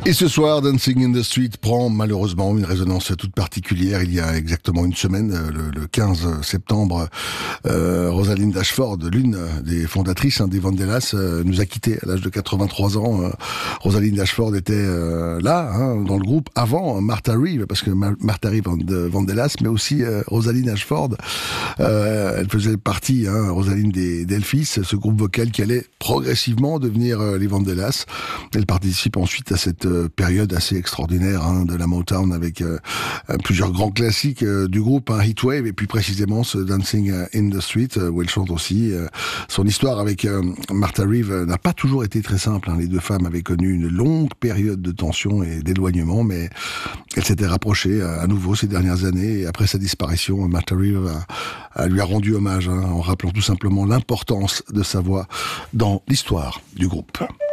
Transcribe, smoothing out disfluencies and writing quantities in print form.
Et ce soir, Dancing in the Street prend malheureusement une résonance toute particulière. Il y a exactement une semaine, le 15 septembre, Rosalind Ashford, l'une des fondatrices des Vandellas, nous a quittés à l'âge de 83 ans. Rosalind Ashford était là, dans le groupe, avant Martha Reeve, parce que Martha Reeve de Vandellas, mais aussi Rosalind Ashford. Elle faisait partie, Rosalind des Elvis, ce groupe vocal qui allait progressivement devenir les Vandellas. Elle participe ensuite à cette période assez extraordinaire de la Motown avec plusieurs grands classiques du groupe, Heatwave, et puis précisément ce Dancing in the Street où elle chante aussi. Son histoire avec Martha Reeve n'a pas toujours été très simple. Les deux femmes avaient connu une longue période de tension et d'éloignement, mais elles s'étaient rapprochées à nouveau ces dernières années. Et après sa disparition, Martha Reeve lui a rendu hommage en rappelant tout simplement l'importance de sa voix dans l'histoire du groupe.